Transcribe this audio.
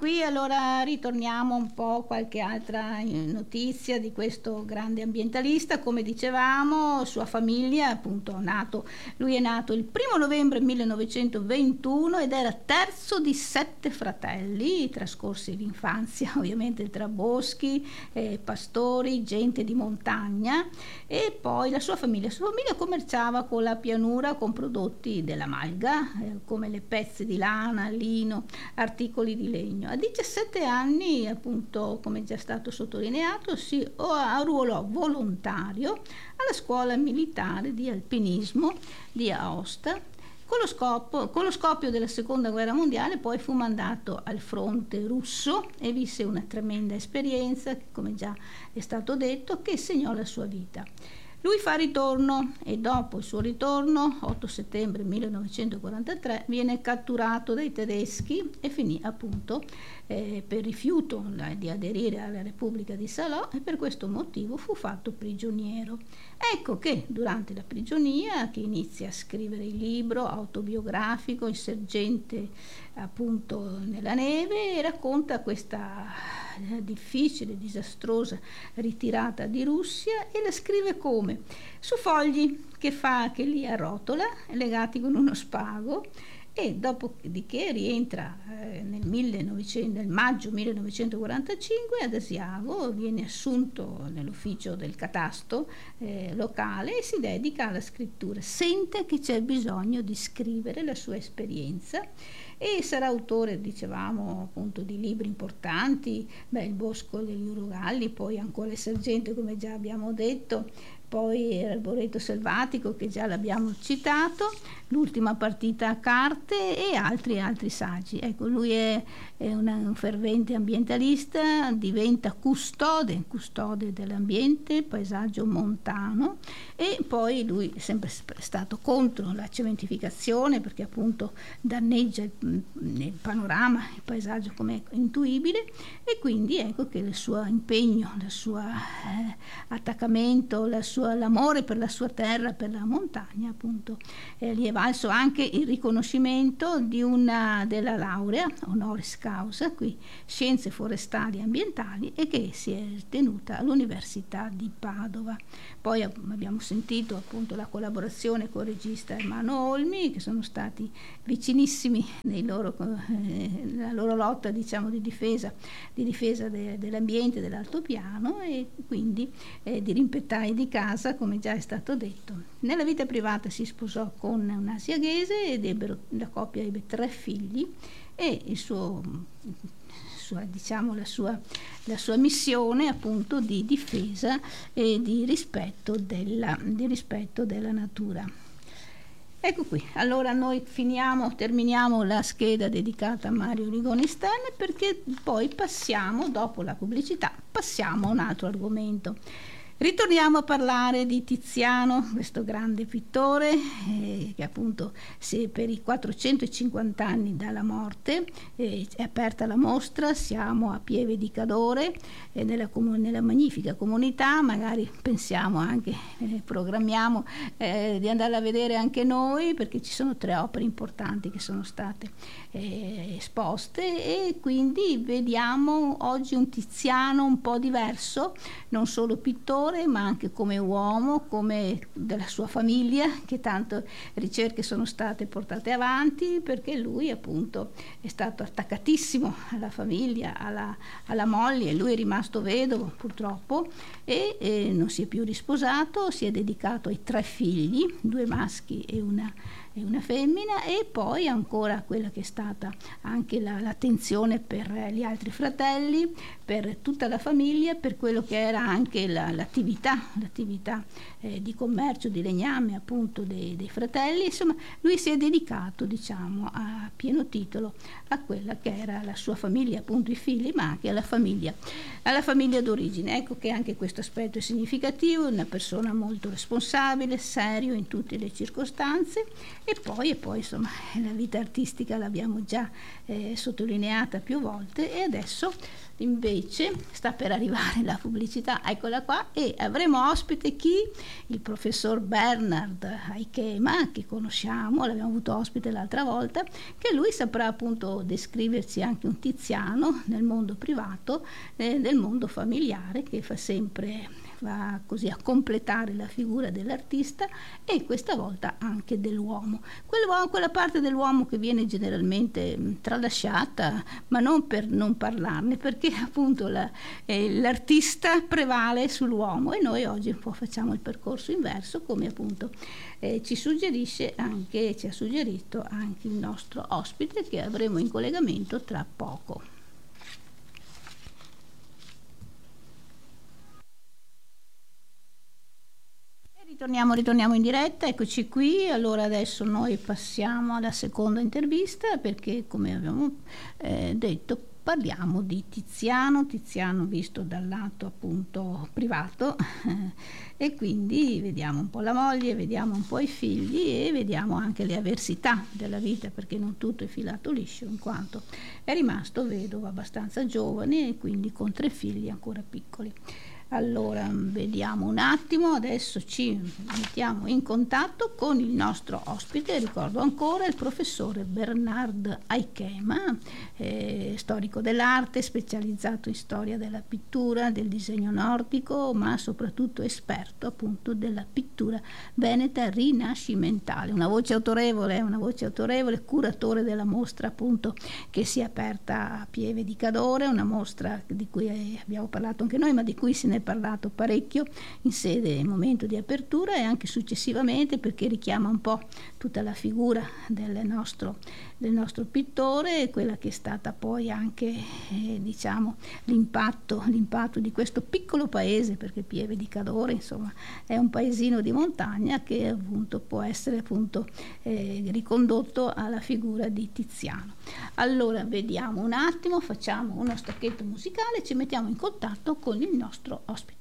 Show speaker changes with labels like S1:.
S1: qui, allora ritorniamo un po' qualche altra notizia di questo grande ambientalista. Come dicevamo, sua famiglia, appunto, lui è nato il 1° novembre 1921 ed era terzo di 7 fratelli, trascorse l'infanzia ovviamente tra boschi, pastori, gente di montagna, e poi la sua famiglia commerciava con la pianura con prodotti della malga, come le pezze di lana, lino, articoli di legno. A 17 anni, appunto, come già stato sottolineato, si arruolò volontario alla scuola militare di alpinismo di Aosta. Con lo scoppio della seconda guerra mondiale poi fu mandato al fronte russo e visse una tremenda esperienza, come già è stato detto, che segnò la sua vita. Lui fa ritorno e dopo il suo ritorno, 8 settembre 1943, viene catturato dai tedeschi e finì appunto per rifiuto di aderire alla Repubblica di Salò, e per questo motivo fu fatto prigioniero. Ecco che durante la prigionia che inizia a scrivere il libro autobiografico Il sergente appunto nella neve, e racconta questa difficile, disastrosa ritirata di Russia, e la scrive come? Su fogli che li arrotola legati con uno spago, e dopodiché rientra nel maggio 1945 ad Asiago, viene assunto nell'ufficio del catasto locale e si dedica alla scrittura. Sente che c'è bisogno di scrivere la sua esperienza e sarà autore, dicevamo, appunto, di libri importanti, Il bosco degli urogalli, poi ancora Il sergente, come già abbiamo detto, poi L'arboreto selvatico, che già l'abbiamo citato, L'ultima partita a carte e altri saggi. Ecco, lui è un fervente ambientalista, diventa custode dell'ambiente, paesaggio montano, e poi lui è sempre stato contro la cementificazione, perché appunto danneggia il panorama, il paesaggio come è intuibile, e quindi ecco che il suo impegno, il suo attaccamento, l'amore per la sua terra, per la montagna, appunto, gli è valso anche il riconoscimento della laurea honoris causa qui, Scienze forestali e ambientali, e che si è tenuta all'Università di Padova. Poi abbiamo sentito appunto la collaborazione con il regista Ermanno Olmi, che sono stati vicinissimi nella loro lotta, diciamo, di difesa dell'ambiente, dell'altopiano, e quindi di rimpettai di casa, come già è stato detto. Nella vita privata si sposò con una asiaghese ed la coppia ebbe 3 figli, e la sua missione appunto di difesa e di rispetto della natura. Ecco qui, allora noi terminiamo la scheda dedicata a Mario Rigoni Stern, perché poi dopo la pubblicità, passiamo a un altro argomento. Ritorniamo a parlare di Tiziano, questo grande pittore che appunto per i 450 anni dalla morte è aperta la mostra. Siamo a Pieve di Cadore, nella magnifica comunità. Magari pensiamo anche, programmiamo di andarla a vedere anche noi, perché ci sono 3 opere importanti che sono state esposte, e quindi vediamo oggi un Tiziano un po' diverso, non solo pittore ma anche come uomo, come della sua famiglia, che tante ricerche sono state portate avanti, perché lui appunto è stato attaccatissimo alla famiglia, alla moglie. Lui è rimasto vedovo purtroppo e non si è più risposato, si è dedicato ai 3 figli, 2 maschi e una femmina, e poi ancora quella che è stata anche l'attenzione per gli altri fratelli, per tutta la famiglia, per quello che era anche l'attività di commercio, di legname appunto dei fratelli. Insomma, lui si è dedicato, diciamo, a pieno titolo a quella che era la sua famiglia, appunto i figli, ma anche alla famiglia d'origine. Ecco che anche questo aspetto è significativo, una persona molto responsabile, serio in tutte le circostanze, e poi insomma la vita artistica l'abbiamo già sottolineata più volte, e adesso invece sta per arrivare la pubblicità, eccola qua, e avremo ospite chi? Il professor Bernard Aikema, che conosciamo, l'abbiamo avuto ospite l'altra volta, che lui saprà appunto descriverci anche un Tiziano nel mondo privato, nel mondo familiare, che va così a completare la figura dell'artista, e questa volta anche dell'uomo. Quella parte dell'uomo che viene generalmente tralasciata, ma non per non parlarne, perché appunto l'artista prevale sull'uomo, e noi oggi un po' facciamo il percorso inverso, come appunto ci ha suggerito anche il nostro ospite, che avremo in collegamento tra poco. Ritorniamo in diretta, eccoci qui. Allora adesso noi passiamo alla seconda intervista, perché come abbiamo detto parliamo di Tiziano visto dal lato appunto privato e quindi vediamo un po' la moglie, vediamo un po' i figli e vediamo anche le avversità della vita, perché non tutto è filato liscio, in quanto è rimasto vedovo abbastanza giovane e quindi con 3 figli ancora piccoli. Allora, vediamo un attimo, adesso ci mettiamo in contatto con il nostro ospite, ricordo ancora il professore Bernard Aikema, storico dell'arte, specializzato in storia della pittura, del disegno nordico, ma soprattutto esperto appunto della pittura veneta rinascimentale. Una voce autorevole, curatore della mostra appunto che si è aperta a Pieve di Cadore, una mostra di cui abbiamo parlato anche noi, ma di cui se ne è parlato parecchio in sede e momento di apertura, e anche successivamente, perché richiama un po' tutta la figura del nostro pittore, e quella che è stata poi anche diciamo l'impatto di questo piccolo paese, perché Pieve di Cadore insomma è un paesino di montagna che appunto può essere appunto ricondotto alla figura di Tiziano. Allora vediamo un attimo, facciamo uno stacchetto musicale, ci mettiamo in contatto con il nostro ospite.